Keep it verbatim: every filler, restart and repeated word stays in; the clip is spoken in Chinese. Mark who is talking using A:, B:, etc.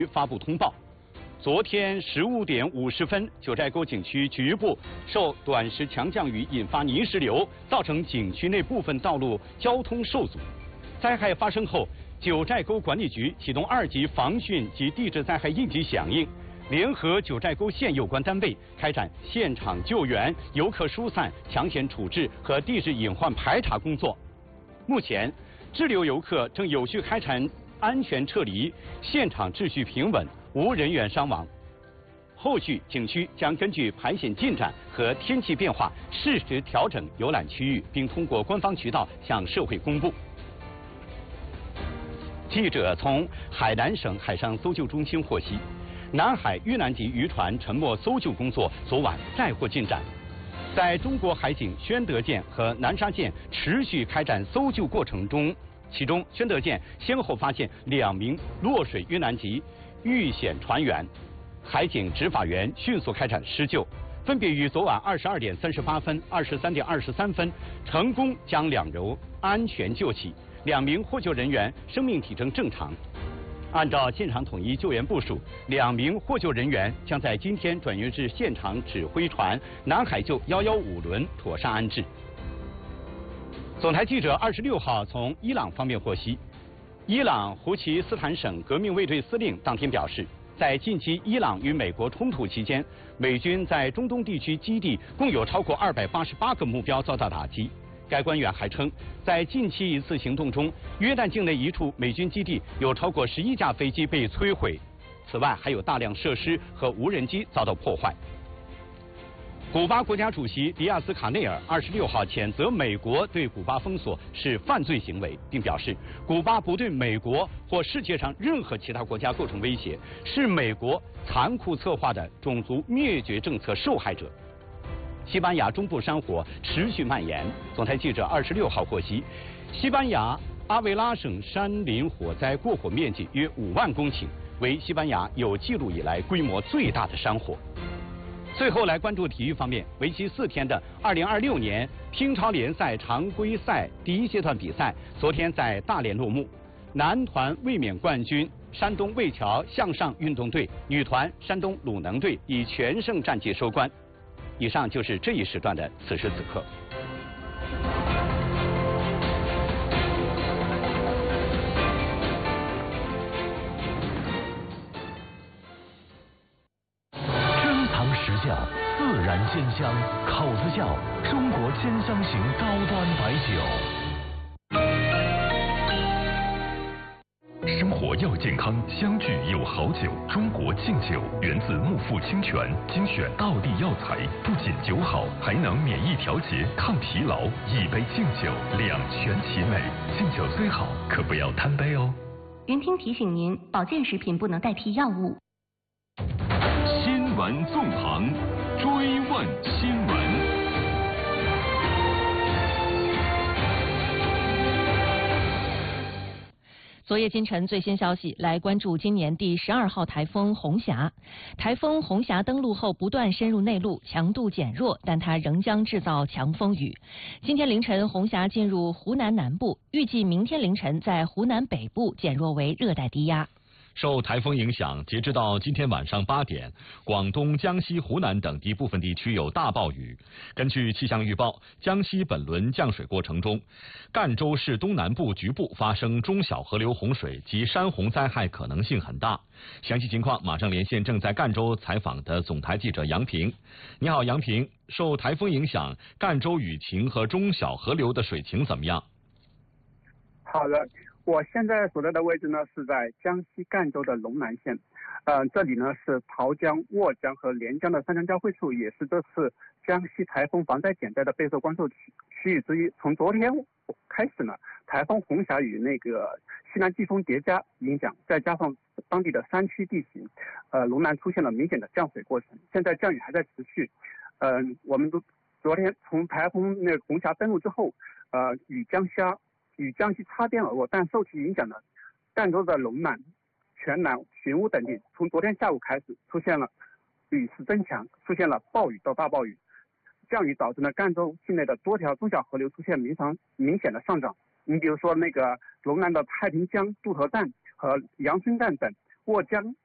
A: 发布通报，昨天十五点五十分，九寨沟景区局部受短时强降雨引发泥石流，造成景区内部分道路交通受阻。灾害发生后，九寨沟管理局启动二级防汛及地质灾害应急响应，联合九寨沟县有关单位开展现场救援、游客疏散、抢险处置和地质隐患排查工作。目前，滞留游客正有序开展安全撤离，现场秩序平稳，无人员伤亡。后续景区将根据排险进展和天气变化，适时调整游览区域，并通过官方渠道向社会公布。记者从海南省海上搜救中心获悉，南海遇难级渔船沉没搜救工作昨晚再获进展。在中国海警宣德舰和南沙舰持续开展搜救过程中，其中宣德舰先后发现两名落水遇难级遇险船员，海警执法员迅速开展施救，分别于昨晚二十二点三十八分、二十三点二十三分成功将两人安全救起，两名获救人员生命体征正常。按照现场统一救援部署，两名获救人员将在今天转运至现场指挥船南海救一一五轮妥善安置。总台记者二十六号从伊朗方面获悉，伊朗胡奇斯坦省革命卫队司令当天表示，在近期伊朗与美国冲突期间，美军在中东地区基地共有超过二百八十八个目标遭到打击。该官员还称，在近期一次行动中，约旦境内一处美军基地有超过十一架飞机被摧毁，此外还有大量设施和无人机遭到破坏。古巴国家主席迪亚斯卡内尔二十六号谴责美国对古巴封锁是犯罪行为，并表示古巴不对美国或世界上任何其他国家构成威胁，是美国残酷策划的种族灭绝政策受害者。西班牙中部山火持续蔓延，总台记者二十六号获悉，西班牙阿维拉省山林火灾过火面积约五万公顷，为西班牙有记录以来规模最大的山火。最后来关注体育方面，为期四天的二零二六年乒超联赛常规赛第一阶段比赛昨天在大连落幕，男团卫冕冠军山东魏桥向上运动队，女团山东鲁能队以全胜战绩收官。以上就是这一时段的此时此刻。
B: 珍藏实窖，自然鲜香，口子窖，中国鲜香型高端白酒。生活要健康，相聚有好酒。中国敬酒源自木富清泉，精选道地药材，不仅酒好，还能免疫调节、抗疲劳。一杯敬酒，两全其美。敬酒虽好，可不要贪杯哦。
C: 云听提醒您，保健食品不能代替药物。
B: 新闻纵横，追问新闻。
D: 昨夜今晨最新消息，来关注今年第十二号台风红霞。台风红霞登陆后不断深入内陆，强度减弱，但它仍将制造强风雨。今天凌晨，红霞进入湖南南部，预计明天凌晨在湖南北部减弱为热带低压。
E: 受台风影响，截至到今天晚上八点，广东、江西、湖南等地部分地区有大暴雨。根据气象预报，江西本轮降水过程中，赣州市东南部局部发生中小河流洪水及山洪灾害可能性很大。详细情况马上连线正在赣州采访的总台记者杨平。你好，杨平，受台风影响，赣州雨情和中小河流的水情怎么样？
F: 好的。我现在所在的位置呢是在江西赣州的龙南县，呃，这里呢是桃江、沃江和连江的三江交汇处，也是这次江西台风防灾减灾的备受关注区区域之一。从昨天开始呢，台风红霞与那个西南季风叠加影响，再加上当地的山区地形，呃，龙南出现了明显的降水过程，现在降雨还在持续。嗯、呃，我们都昨天从台风那个红霞登陆之后，呃，与江西与江西擦边而过，但受其影响呢，赣州的龙南、全南、寻乌等地从昨天下午开始出现了雨势增强，出现了暴雨到大暴雨。降雨导致呢赣州境内的多条中小河流出现明常明显的上涨。你比如说那个龙南的太平江渡河站和阳春站等，沃江